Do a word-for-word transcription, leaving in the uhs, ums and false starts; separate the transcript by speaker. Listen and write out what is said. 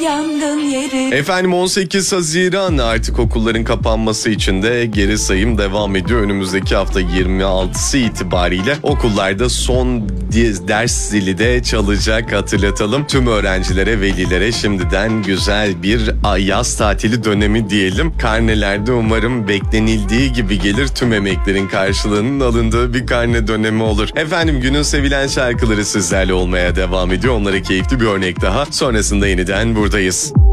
Speaker 1: yangın yeri.
Speaker 2: Efendim on sekiz Haziran artık okulların kapanması için de geri sayım devam ediyor. Önümüzdeki hafta yirmi altısı itibariyle okullarda son ders zili de çalacak, hatırlatalım. Tüm öğrencilere, velilere şimdiden güzel bir yaz tatili dönemi diyelim. Karnelerde umarım beklenildiği gibi gelir, tüm emeklerin karşılığının alındığı bir karne dönemi olur. Efendim günün sevilen şarkıları sizlerle olmaya devam ediyor. Onlara keyifli bir örnek daha. Sonrasında yeniden buradayız.